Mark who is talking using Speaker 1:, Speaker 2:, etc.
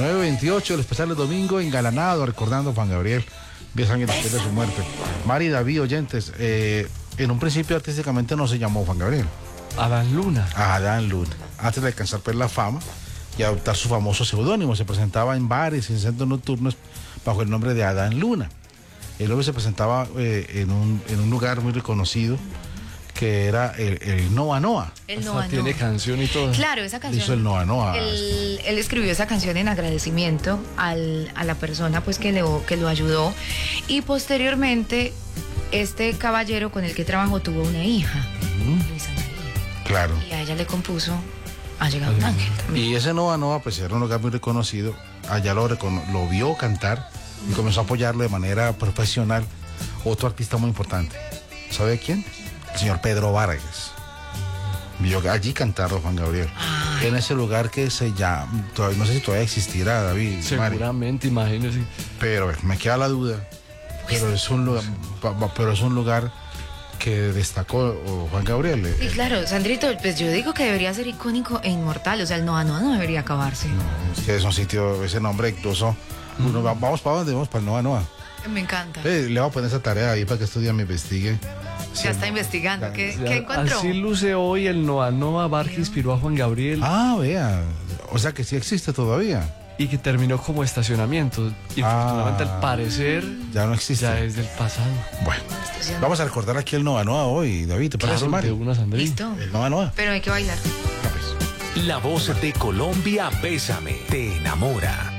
Speaker 1: 9:28, el especial de domingo, engalanado, recordando a Juan Gabriel, 10 años después de su muerte. Mari y David, oyentes, en un principio artísticamente no se llamó Juan Gabriel.
Speaker 2: Adán Luna.
Speaker 1: Adán Luna. Antes de alcanzar pues la fama y adoptar su famoso seudónimo, se presentaba en bares y en centros nocturnos bajo el nombre de Adán Luna. El hombre se presentaba en un lugar muy reconocido que era el Nova Noa.
Speaker 3: El Nova Noa.
Speaker 2: Tiene canción y todo.
Speaker 3: Claro, esa canción.
Speaker 1: Hizo el Nova Noa.
Speaker 3: Él escribió esa canción en agradecimiento a la persona pues que lo ayudó. Y posteriormente, este caballero con el que trabajó tuvo una hija, Luisa María.
Speaker 1: Claro.
Speaker 3: Y a ella le compuso Ha llegado un ángel también.
Speaker 1: Y ese Nova Noa pues era un lugar muy reconocido. Allá lo vio cantar y comenzó a apoyarlo de manera profesional. Otro artista muy importante. ¿Sabe quién? El señor Pedro Vargas. Vio allí cantar a Juan Gabriel.
Speaker 3: Ay.
Speaker 1: En ese lugar que se llama, no sé si todavía existirá, David.
Speaker 2: Seguramente, imagínese.
Speaker 1: Pero me queda la duda. Pero es un lugar que destacó Juan Gabriel.
Speaker 3: Sí, claro, Sandrito, pues yo digo que debería ser icónico e inmortal. O sea, el Nova Noa no debería acabarse.
Speaker 1: No, es que es un sitio, ese nombre incluso. Vamos para dónde, vamos para el Nova Noa.
Speaker 3: Me encanta.
Speaker 1: Le voy a poner esa tarea ahí para que estudie, me investigue.
Speaker 3: Ya está investigando. ¿Qué encontró?
Speaker 2: Así luce hoy el Nova Noa bar que inspiró a Juan Gabriel.
Speaker 1: Ah, vea. O sea que sí existe todavía.
Speaker 2: Y que terminó como estacionamiento. Infortunadamente, al parecer,
Speaker 1: ya no existe.
Speaker 2: Ya es del pasado.
Speaker 1: Bueno, vamos a recordar aquí el Nova Noa hoy, David, ¿te parece,
Speaker 2: Claro,
Speaker 1: Mario?
Speaker 2: de una, Sandrine.
Speaker 3: Listo.
Speaker 1: El Nova Noa.
Speaker 3: Pero hay que bailar.
Speaker 1: Pues.
Speaker 4: La voz de Colombia, Bésame, te enamora.